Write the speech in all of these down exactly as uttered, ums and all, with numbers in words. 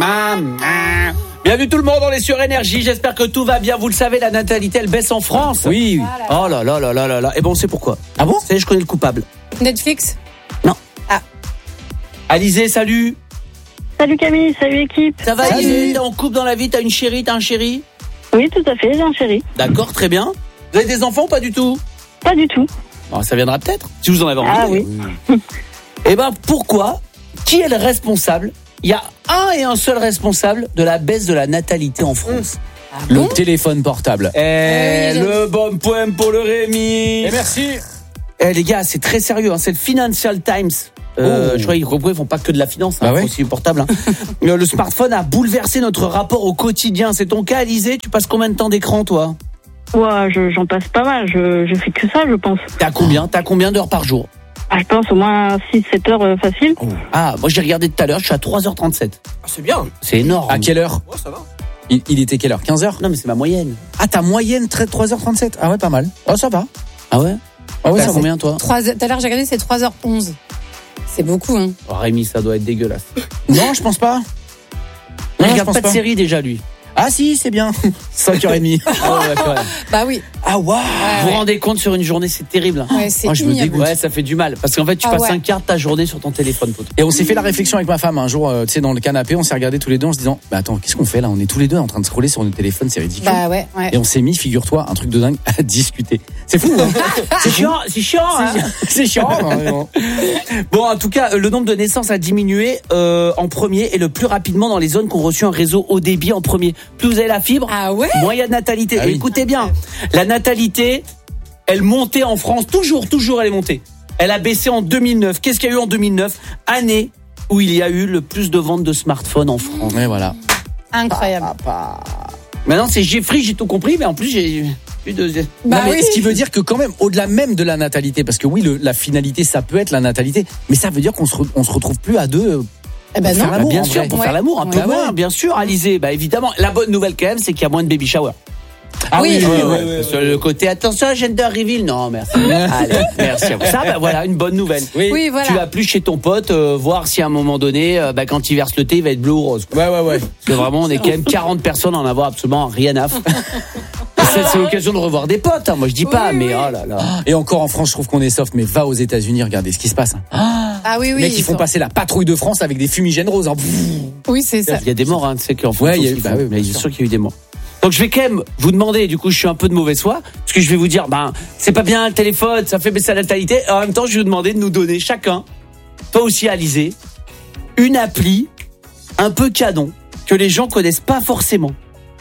Maman. Bienvenue tout le monde, on est sur Énergie, j'espère que tout va bien. Vous le savez, la natalité elle baisse en France. Oui. Oh là là là là là là. Et bon, on sait pourquoi. Ah bon? Vous savez, je connais le coupable. Netflix? Non. Ah. Alizé, salut. Salut Camille, salut équipe. Ça va, Salut. Alizé? T'es en couple dans la vie, t'as une chérie, t'as un chéri? Oui, tout à fait, j'ai un chéri. D'accord, très bien. Vous avez des enfants ou pas du tout? Pas du tout. Bon, ça viendra peut-être, si vous en avez envie. Ah oui. Eh ben, pourquoi? Qui est le responsable? Il y a un et un seul responsable de la baisse de la natalité en France. Ah Le bon? téléphone portable. Eh, oui, le bon poème pour le Rémi. Et merci. Eh les gars, c'est très sérieux, hein. C'est le Financial Times. Euh, Oh. je crois qu'ils ils font pas que de la finance, hein, Ah ouais. aussi portable. Hein. le, le smartphone a bouleversé notre rapport au quotidien. C'est ton cas, Alizé? Tu passes combien de temps d'écran, toi? Ouais, je- j'en passe pas mal, je, je fais que ça, je pense. T'as combien? T'as combien d'heures par jour? Ah, je pense au moins six sept heures euh, facile. Ah, moi j'ai regardé tout à l'heure, je suis à trois heures trente-sept. Ah, c'est bien. C'est énorme. À quelle heure? Oh, ça va. il, il était quelle heure? quinze heures? Non, mais c'est ma moyenne. Ah, ta moyenne, trois heures trente-sept. Ah ouais, pas mal. Oh, ça va. Ah ouais? Ah ouais, T'as ça va. combien, toi? trois heures- Tout à l'heure, j'ai regardé, c'est trois heures onze. C'est beaucoup, hein. Oh, Rémi, ça doit être dégueulasse. Non, je pense pas. Il Non, je regarde pense pas de pas. série déjà, lui. Ah si, c'est bien. cinq heures trente. Ah ouais, quand même. Bah oui. Ah waouh. Vous vous rendez compte sur une journée, c'est terrible. Ouais, c'est Ah, je me ignoble. dégoûte. Ouais, ça fait du mal. Parce qu'en fait, tu Ah passes ouais. un quart de ta journée sur ton téléphone, pote. Et on s'est fait la réflexion avec ma femme un jour, euh, tu sais, dans le canapé, on s'est regardé tous les deux en se disant, bah attends, qu'est-ce qu'on fait là? On est tous les deux en train de scroller sur nos téléphones, c'est ridicule. Bah ouais, ouais. Et on s'est mis, figure-toi, un truc de dingue, à discuter. C'est fou, hein? C'est chiant, c'est chiant. Hein. C'est chiant. vraiment. Bon, en tout cas, le nombre de naissances a diminué euh, en premier et le plus rapidement dans les zones qui ont reçu un réseau haut débit en premier. Plus vous avez la fibre, Ah ouais? moins il y a de natalité. Ah Et oui. écoutez bien, la natalité, elle montait en France, toujours, toujours elle est montée. Elle a baissé en deux mille neuf. Qu'est-ce qu'il y a eu en deux mille neuf? Année où il y a eu le plus de ventes de smartphones en France. Ouais, voilà. Incroyable. Maintenant, c'est Jeffrey, j'ai tout compris, mais en plus, j'ai eu de... Bah non, mais oui. ce qui veut dire que quand même, au-delà même de la natalité, parce que oui, le, la finalité, ça peut être la natalité, mais ça veut dire qu'on se, re- on se retrouve plus à deux. euh, Eh ben Pour non. faire l'amour, bien en sûr, vrai. pour Ouais. faire l'amour, un peu Ouais. moins, bien sûr, Alizé. Bah évidemment, la bonne nouvelle quand même, c'est qu'il y a moins de baby shower. Ah Oui. oui, Ouais, oui, ouais, oui. Sur le côté, attention, gender reveal, non, merci. Allez, merci. Ça, bah voilà, une bonne nouvelle. Oui, voilà. Tu vas plus chez ton pote, euh, voir si à un moment donné, euh, bah, quand il verse le thé, il va être bleu ou rose. Ouais, ouais, ouais. Parce que vraiment, on est quand même quarante personnes à en avoir absolument rien à foutre. C'est, c'est l'occasion de revoir des potes, hein, moi je dis pas, Oui, mais oui. oh là là. Et encore en France, je trouve qu'on est soft, mais va aux États-Unis, regardez ce qui se passe. Hein. Ah oui, oui. Les mecs, ils font sont- passer la patrouille de France avec des fumigènes roses. Hein. Oui, c'est ça. Il y a des morts, hein, tu sais qu'en France, Ouais, il y a aussi, eu- bah faut- oui, mais bien il est sûr. sûr qu'il y a eu des morts. Donc je vais quand même vous demander, du coup je suis un peu de mauvaise foi, parce que je vais vous dire, ben c'est pas bien le téléphone, ça fait baisser la natalité. Et en même temps, je vais vous demander de nous donner chacun, toi aussi Alizé, une appli un peu canon que les gens connaissent pas forcément.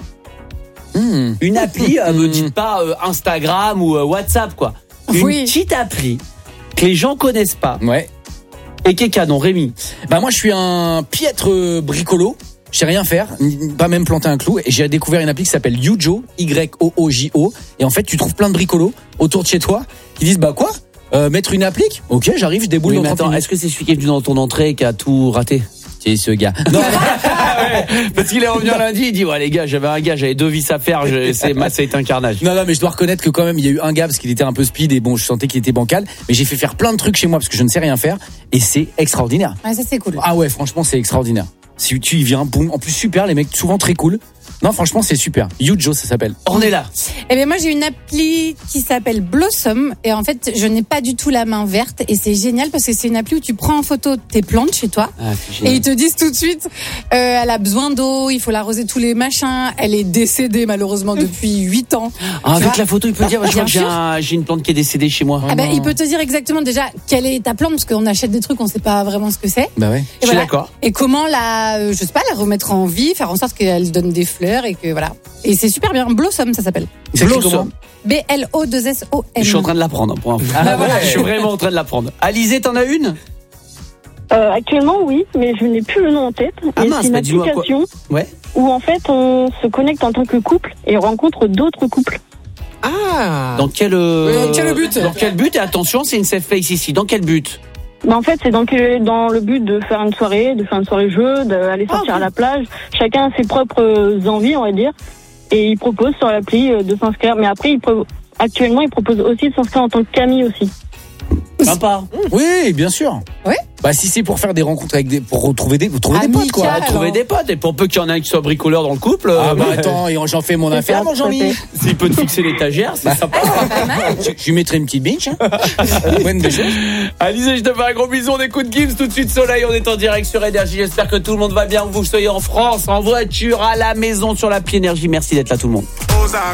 Mmh. Une appli, euh, me Hmm. dites pas euh, Instagram ou euh, WhatsApp quoi. Une Oui. petite appli que les gens connaissent pas Ouais. et qui est canon. Rémi. Bah moi, je suis un piètre bricolo. Je sais rien faire, ni- pas même planter un clou. Et j'ai découvert une appli qui s'appelle Youjo, Y O O J O. Et en fait, tu trouves plein de bricolos autour de chez toi qui disent, bah quoi euh, mettre une applique? Ok, j'arrive, je déboule Oui, dans mais trente attends, minutes. est-ce que c'est celui qui est venu dans ton entrée et qui a tout raté? C'est ce gars. Non, Parce qu'il est revenu un lundi, il dit ouais les gars, j'avais un gars, j'avais deux vis à faire, je, c'est, ma- ça a été un carnage. non, non, mais je dois reconnaître que quand même, il y a eu un gars parce qu'il était un peu speed et bon, je sentais qu'il était bancal. Mais j'ai fait faire plein de trucs chez moi parce que je ne sais rien faire et c'est extraordinaire. Ouais, ça c'est cool. Ah ouais, franchement, c'est extraordinaire. Si tu y viens, boum, en plus super, les mecs souvent très cool. Non, franchement, c'est super. Youjo, ça s'appelle. On est là. Eh bien moi j'ai une appli qui s'appelle Blossom et en fait je n'ai pas du tout la main verte et c'est génial parce que c'est une appli où tu prends en photo tes plantes chez toi Ah, c'est et génial. ils te disent tout de suite euh, elle a besoin d'eau, il faut l'arroser tous les machins, elle est décédée malheureusement depuis huit ans. Ah, Tu avec vois la photo, il peut dire, je crois Bien que j'ai, sûr. un- j'ai une plante qui est décédée chez moi. Ah ben, il peut te dire exactement déjà quelle est ta plante parce qu'on achète des trucs on sait pas vraiment ce que c'est. Bah ouais. Et Je suis voilà. d'accord. Et comment la, euh, je sais pas, la remettre en vie, faire en sorte qu'elle donne des fleurs et que voilà. Et c'est super bien. Blossom, ça s'appelle. C'est écrit comment? Blossom. B L O deux S O M. Je suis en train de l'apprendre, pour info. Ah, voilà. Je suis vraiment en train de l'apprendre. Alizé, t'en as une? Euh, actuellement, oui, mais je n'ai plus le nom en tête. Ah Mais mince, c'est une bah dis-moi quoi. application Ouais. où en fait on se connecte en tant que couple et on rencontre d'autres couples. Ah. Dans quel, euh, Dans quel but Dans quel but? Et attention, c'est une safe place ici. Dans quel but? Bah, en fait, c'est dans, que- dans le but de faire une soirée, de faire une soirée jeu, d'aller sortir Ah, à la plage. Chacun a ses propres envies, on va dire. Et il propose sur l'appli euh, de s'inscrire. Mais après, il pro- actuellement, il propose aussi de s'inscrire en tant que Camille aussi. Sympa. Oui, bien sûr. Ouais. Bah si c'est pour faire des rencontres avec des, pour retrouver des, vous trouvez des Amical. potes quoi. Alors. Trouver des potes. Et pour peu qu'il y en a un qui soit bricoleur dans le couple, Ah euh, bah attends, et j'en fais mon C'est affaire, ça, mon tout à Jean-Mi. fait. s'il peut te fixer l'étagère, c'est sympa. Je, je lui mettrai une petite binge. Hein. Bonne des choses. Alizé, je te fais un gros bisou. On écoute Gims tout de suite. Soleil, on est en direct sur Énergie. J'espère que tout le monde va bien, que vous soyez en France, en voiture, à la maison, sur l'appli Énergie. Merci d'être là, tout le monde.